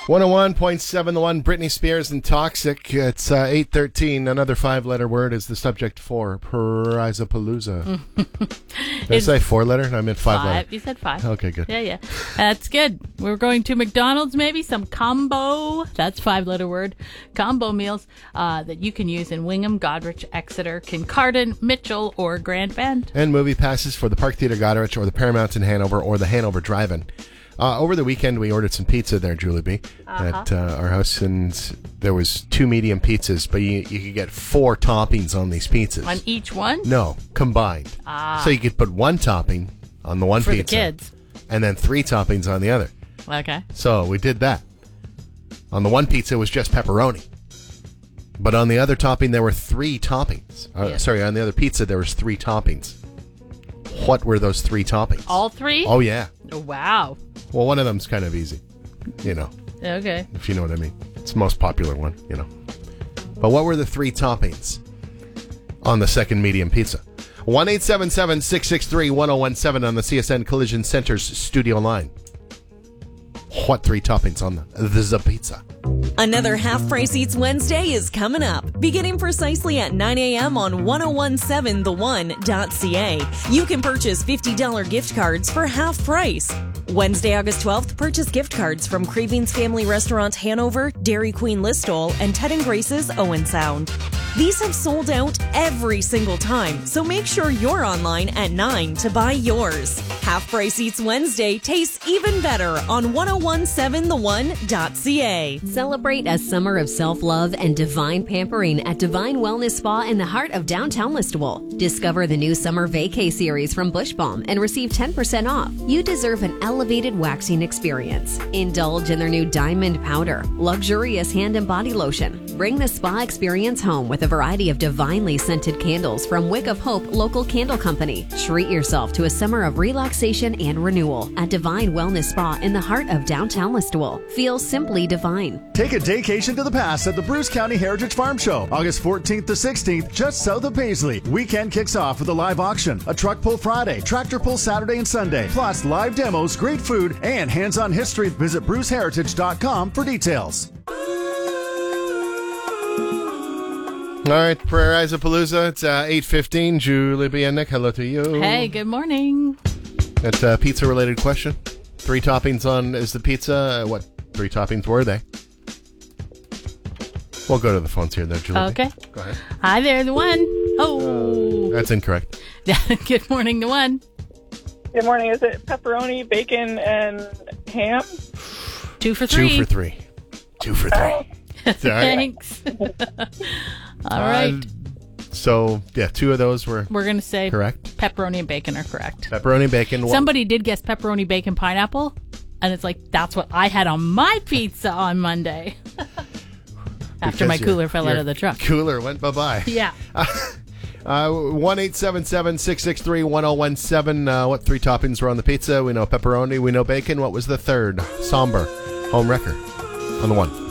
101.7 The One, Britney Spears and Toxic. It's 8:13. Another 5-letter word is the subject for Parizapalooza. Did I say 4-letter? I meant 5-letter. You said 5. Okay, good. Yeah. That's good. We're going to McDonald's, maybe some combo. That's 5-letter word. Combo meals that you can use in Wingham, Goderich, Exeter, Kincardine, Mitchell, or Grand Bend. And movie passes for the Park Theatre Goderich or the Paramount in Hanover or the Hanover Drive-In. Over the weekend, we ordered some pizza there, Julie B, at our house, and there was 2 medium pizzas, but you could get 4 toppings on these pizzas. On each one? No, combined. So you could put 1 topping on the one for pizza. For the kids. And then 3 toppings on the other. Okay. So we did that. On the one pizza, it was just pepperoni. But on the other topping, there were 3 toppings. Sorry, on the other pizza, there was 3 toppings. What were those 3 toppings? All 3? Oh, yeah. Oh, wow. Well, one of them's kind of easy, you know. Okay. If you know what I mean. It's the most popular one, you know. But what were the 3 toppings on the second medium pizza? 1-877-663-1017 on the CSN Collision Center's studio line. What 3 toppings on the pizza? Another Half Price Eats Wednesday is coming up, beginning precisely at 9 a.m. on 1017theone.ca. You can purchase $50 gift cards for half price. Wednesday, August 12th, purchase gift cards from Cravings Family Restaurant Hanover, Dairy Queen Listowel, and Ted and Grace's Owen Sound. These have sold out every single time, so make sure you're online at 9 to buy yours. Half Price Eats Wednesday tastes even better on 1017theone.ca. Celebrate a summer of self-love and divine pampering at Divine Wellness Spa in the heart of downtown Listowel. Discover the new Summer Vacay series from Bush Balm and receive 10% off. You deserve an elevated waxing experience. Indulge in their new Diamond Powder, luxurious hand and body lotion. Bring the spa experience home with a variety of divinely scented candles from Wick of Hope Local Candle Company. Treat yourself to a summer of relaxation and renewal at Divine Wellness Spa in the heart of downtown Listowel. Feel simply divine. Take a daycation to the past at the Bruce County Heritage Farm Show, August 14th to 16th, just south of Paisley. Weekend kicks off with a live auction, a truck pull Friday, tractor pull Saturday and Sunday, plus live demos, great food, and hands-on history. Visit bruceheritage.com for details. All right, Parizapalooza. It's 8:15. Julie B. and Nick, hello to you. Hey, good morning. That's a pizza-related question. 3 toppings on is the pizza. What 3 toppings were they? We'll go to the phones here, though, Julie. Okay. Go ahead. Hi there, the one. Oh. That's incorrect. Good morning, the one. Good morning. Is it pepperoni, bacon, and ham? 2 for 3. 2 for 3. 2 for 3. Thanks. All right. So, yeah, 2 of those were We're going to say correct. Pepperoni and bacon are correct. Pepperoni, bacon. Somebody did guess pepperoni, bacon, pineapple, and it's like, that's what I had on my pizza on Monday. After my cooler fell out of the truck. Cooler went bye-bye. Yeah. 1-877-663-1017. What 3 toppings were on the pizza? We know pepperoni. We know bacon. What was the third? Somber. Home wrecker. On the one.